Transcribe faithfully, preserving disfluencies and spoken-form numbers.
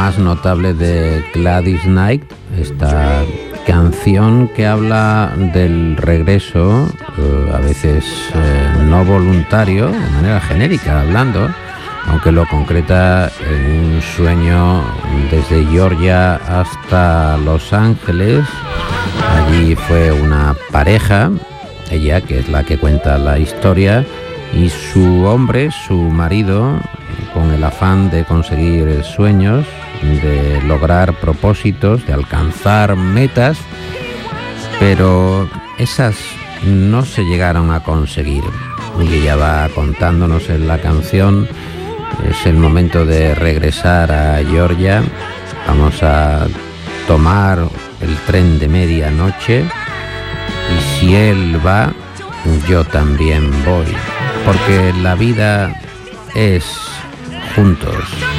más notable de Gladys Knight, esta canción que habla del regreso, eh, a veces eh, no voluntario, de manera genérica hablando, aunque lo concreta en un sueño desde Georgia hasta Los Ángeles. Allí fue una pareja, ella que es la que cuenta la historia, y su hombre, su marido, con el afán de conseguir sueños, de lograr propósitos, de alcanzar metas, pero esas no se llegaron a conseguir. Y ella va contándonos en la canción. Es el momento de regresar a Georgia. Vamos a tomar el tren de medianoche y si él va, yo también voy, porque la vida es juntos.